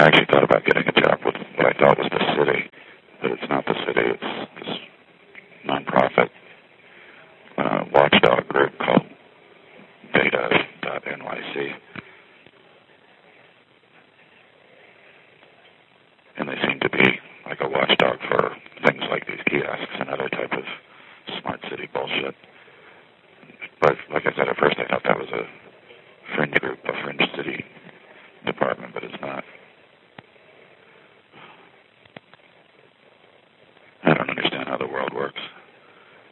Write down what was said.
actually thought about getting a job with what I thought was the city, but it's not the city. It's this nonprofit watchdog group called Beta.NYC. And they seem to be like a watchdog for things like these kiosks and other type of smart city bullshit. But like I said, at first I thought that was a fringe group, a fringe city department, but it's not. I don't understand how the world works.